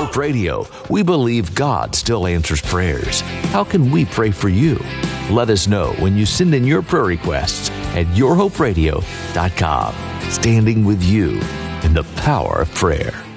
Hope Radio, we believe God still answers prayers. How can we pray for you? Let us know when you send in your prayer requests at yourhoperadio.com. Standing with you in the power of prayer.